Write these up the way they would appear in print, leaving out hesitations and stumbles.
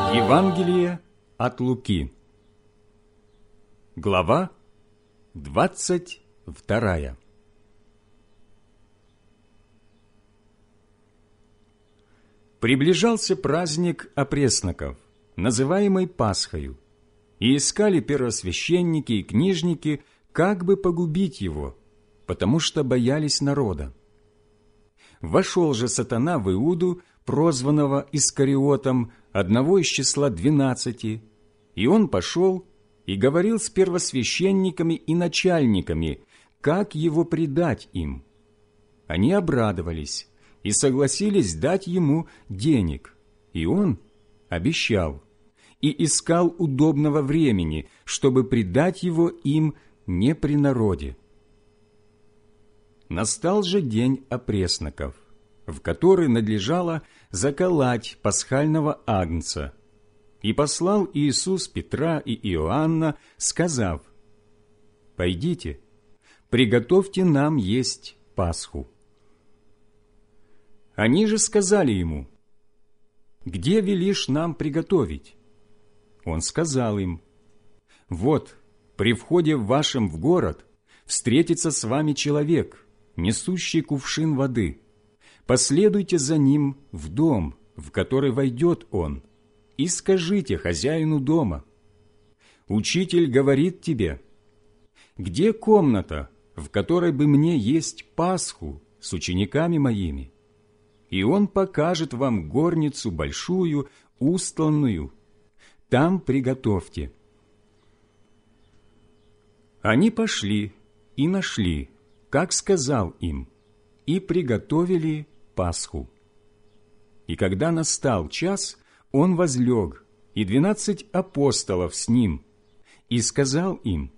Евангелие от Луки, глава 22. Приближался праздник опресноков, называемый Пасхою, и искали первосвященники и книжники, как бы погубить его, потому что боялись народа. Вошел же сатана в Иуду, прозванного Искариотом, одного из числа 12, и он пошел и говорил с первосвященниками и начальниками, как его предать им. Они обрадовались и согласились дать ему денег, и он обещал, и искал удобного времени, чтобы предать его им не при народе. Настал же день опресноков, в который надлежало заколоть пасхального агнца. И послал Иисус Петра и Иоанна, сказав: «Пойдите, приготовьте нам есть Пасху». Они же сказали ему: «Где велишь нам приготовить?» Он сказал им: «Вот, при входе вашем в город встретится с вами человек, несущий кувшин воды. Последуйте за ним в дом, в который войдет он, и скажите хозяину дома: Учитель говорит тебе: где комната, в которой бы мне есть Пасху с учениками моими? И он покажет вам горницу большую, устланную. Там приготовьте». Они пошли и нашли, как сказал им, и приготовили Пасху. И когда настал час, он возлег, и 12 апостолов с ним, и сказал им: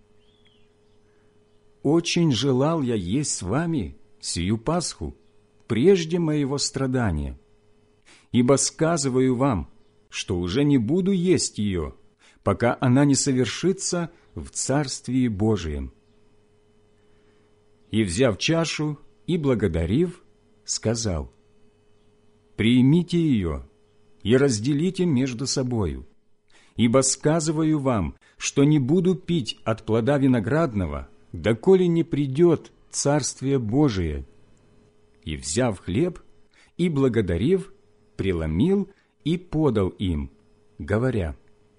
«Очень желал я есть с вами сию Пасху прежде моего страдания. Ибо сказываю вам, что уже не буду есть ее, пока она не совершится в Царствии Божием». И, взяв чашу и благодарив, сказал: «Примите ее и разделите между собою, ибо сказываю вам, что не буду пить от плода виноградного, доколе не придет Царствие Божие». И, взяв хлеб и благодарив, преломил и подал им, говоря: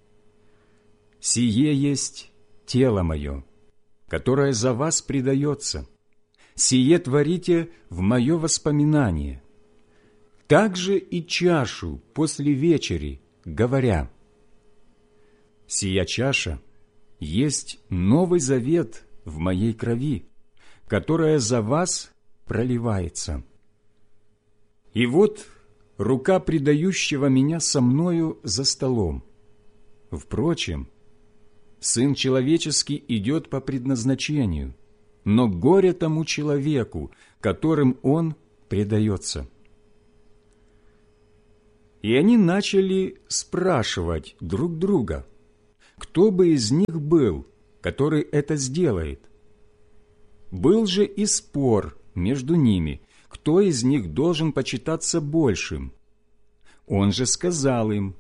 «Сие есть тело мое, которое за вас предается. Сие творите в мое воспоминание». Также и чашу после вечери, говоря: «Сия чаша есть новый завет в моей крови, которая за вас проливается. И вот рука предающего меня со мною за столом. Впрочем, Сын Человеческий идет по предназначению, но горе тому человеку, которым он предается». И они начали спрашивать друг друга, кто бы из них был, который это сделает. Был же и спор между ними, кто из них должен почитаться большим. Он же сказал им: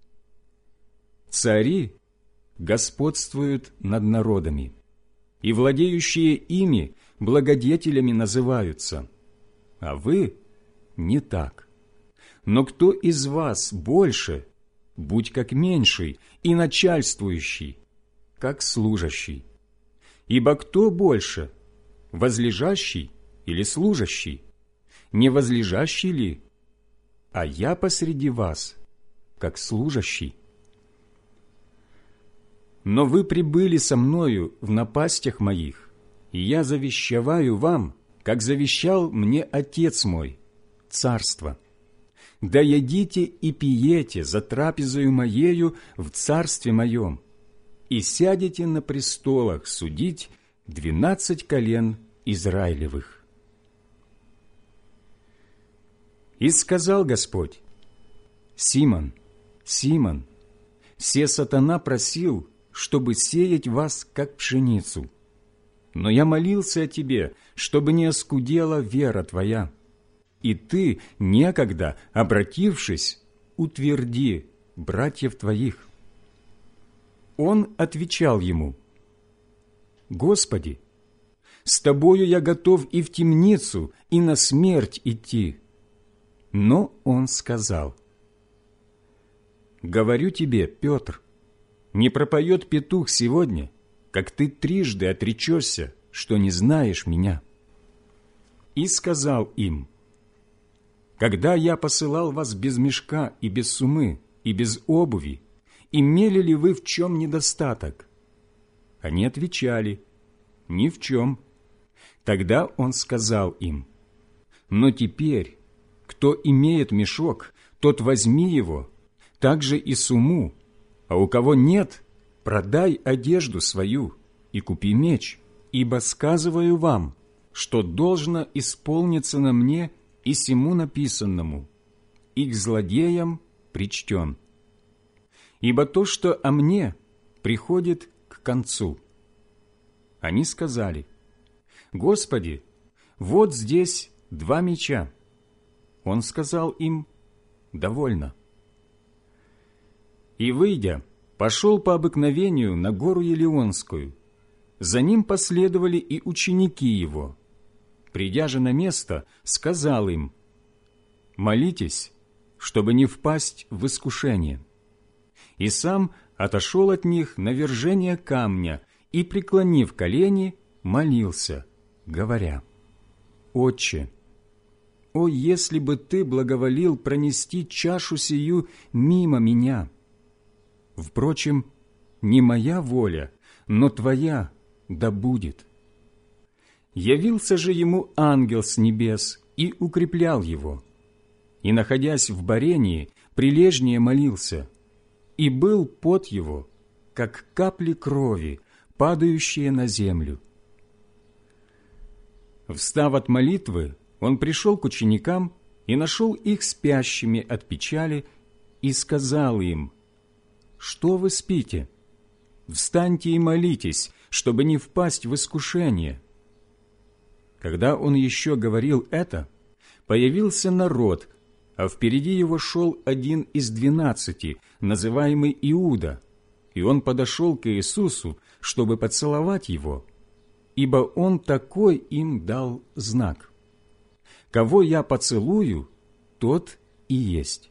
«Цари господствуют над народами, и владеющие ими благодетелями называются, а вы не так. Но кто из вас больше, будь как меньший, и начальствующий, как служащий. Ибо кто больше, возлежащий или служащий? Не возлежащий ли? А я посреди вас, как служащий. Но вы прибыли со мною в напастях моих, и я завещеваю вам, как завещал мне Отец мой, царство. Да едите и пиете за трапезою моею в царстве моем, и сядете на престолах судить 12 колен Израилевых». И сказал Господь: «Симон, Симон, се сатана просил, чтобы сеять вас, как пшеницу. Но я молился о тебе, чтобы не оскудела вера твоя. И ты, некогда обратившись, утверди братьев твоих?» Он отвечал ему: «Господи, с тобою я готов и в темницу, и на смерть идти». Но он сказал: «Говорю тебе, Петр, не пропоет петух сегодня, как ты трижды отречешься, что не знаешь меня». И сказал им: «Когда я посылал вас без мешка и без сумы, и без обуви, имели ли вы в чем недостаток?» Они отвечали: «Ни в чем». Тогда он сказал им: «Но теперь, кто имеет мешок, тот возьми его, также и сумму, а у кого нет, продай одежду свою и купи меч, ибо сказываю вам, что должно исполниться на мне и сему написанному, и к злодеям причтен. Ибо то, что о мне, приходит к концу». Они сказали: «Господи, вот здесь 2 меча». Он сказал им: «Довольно». И, выйдя, пошел по обыкновению на гору Елеонскую. За ним последовали и ученики его. Придя же на место, сказал им: «Молитесь, чтобы не впасть в искушение». И сам отошел от них на вержение камня и, преклонив колени, молился, говоря: «Отче, о, если бы Ты благоволил пронести чашу сию мимо меня! Впрочем, не моя воля, но Твоя да будет». Явился же ему ангел с небес и укреплял его. И, находясь в барении, прилежнее молился, и был пот его, как капли крови, падающие на землю. Встав от молитвы, он пришел к ученикам и нашел их спящими от печали и сказал им: «Что вы спите? Встаньте и молитесь, чтобы не впасть в искушение». Когда он еще говорил это, появился народ, а впереди его шел один из 12, называемый Иуда, и он подошел к Иисусу, чтобы поцеловать его, ибо он такой им дал знак: «Кого я поцелую, тот и есть».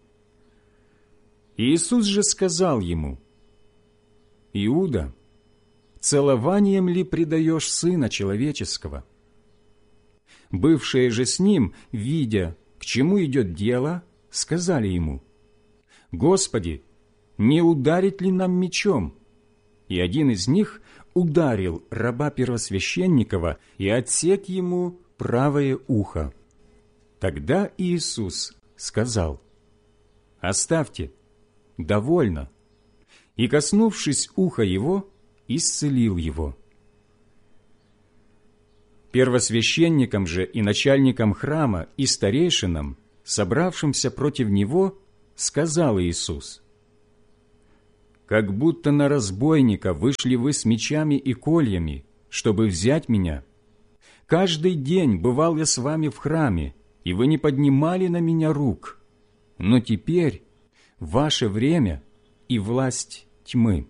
Иисус же сказал ему: «Иуда, целованием ли предаешь Сына Человеческого?» Бывшие же с ним, видя, к чему идет дело, сказали ему: «Господи, не ударить ли нам мечом?» И один из них ударил раба первосвященникова и отсек ему правое ухо. Тогда Иисус сказал: «Оставьте, довольно», и, коснувшись уха его, исцелил его. Первосвященникам же и начальникам храма и старейшинам, собравшимся против него, сказал Иисус: «Как будто на разбойника вышли вы с мечами и кольями, чтобы взять меня. Каждый день бывал я с вами в храме, и вы не поднимали на меня рук. Но теперь ваше время и власть тьмы».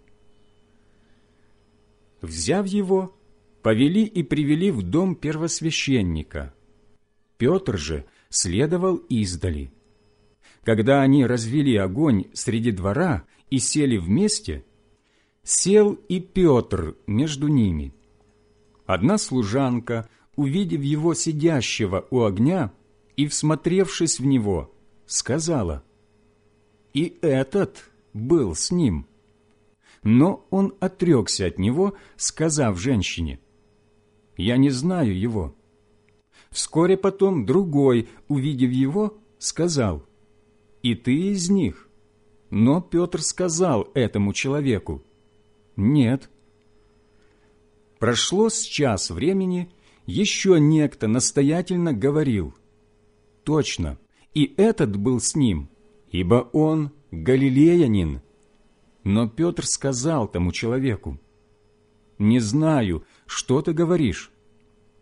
Взяв его, повели и привели в дом первосвященника. Петр же следовал издали. Когда они развели огонь среди двора и сели вместе, сел и Петр между ними. Одна служанка, увидев его сидящего у огня и всмотревшись в него, сказала: «И этот был с ним». Но он отрекся от него, сказав женщине: «Я не знаю его». Вскоре потом другой, увидев его, сказал: «И ты из них?» Но Петр сказал этому человеку: «Нет». Прошло с час времени, еще некто настоятельно говорил: «Точно, и этот был с ним, ибо он галилеянин». Но Петр сказал тому человеку: «Не знаю, что ты говоришь».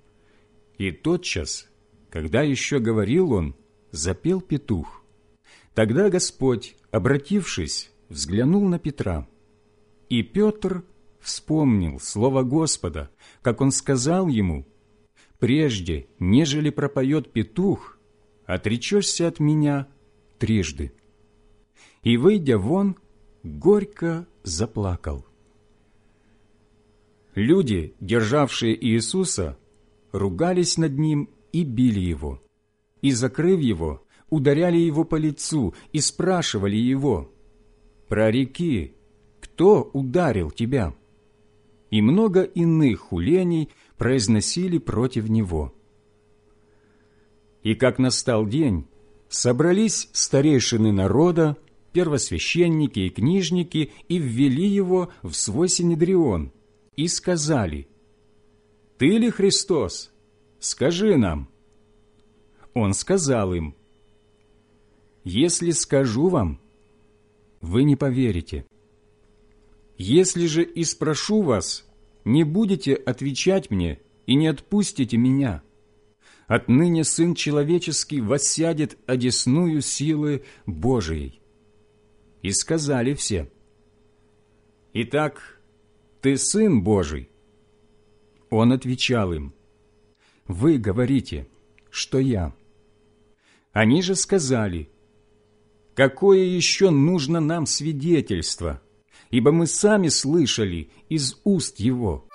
И тотчас, когда еще говорил он, запел петух. Тогда Господь, обратившись, взглянул на Петра, и Петр вспомнил слово Господа, как он сказал ему: «Прежде, нежели пропоет петух, отречешься от меня трижды». И, выйдя вон, горько заплакал. Люди, державшие Иисуса, ругались над Ним и били Его, и, закрыв Его, ударяли Его по лицу и спрашивали Его: «Прореки, кто ударил Тебя?» И много иных хулений произносили против Него. И как настал день, собрались старейшины народа, первосвященники и книжники, и ввели Его в свой синедрион, и сказали: «Ты ли Христос? Скажи нам». Он сказал им: «Если скажу вам, вы не поверите. Если же и спрошу вас, не будете отвечать мне и не отпустите меня. Отныне Сын Человеческий воссядет одесную силы Божией». И сказали все: «Итак, Ты Сын Божий?» Он отвечал им: «Вы говорите, что я». Они же сказали: «Какое еще нужно нам свидетельство? Ибо мы сами слышали из уст Его».